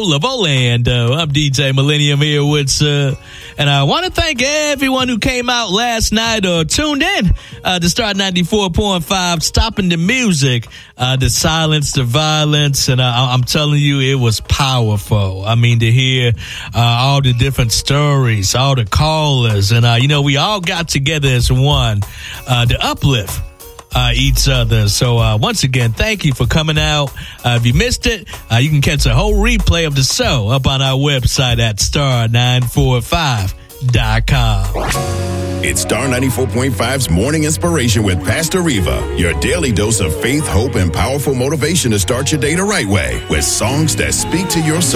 soul of Orlando. I'm DJ Millennium here with and I want to thank everyone who came out last night or tuned in to Star 94.5, stopping the music, the silence, the violence, and I'm telling you, it was powerful. I mean, to hear all the different stories, all the callers, and we all got together as one to uplift each other. So once again, thank you for coming out. If you missed it, you can catch a whole replay of the show up on our website at star945.com. It's Star 94.5's Morning Inspiration with Pastor Reva, your daily dose of faith, hope, and powerful motivation to start your day the right way with songs that speak to your soul.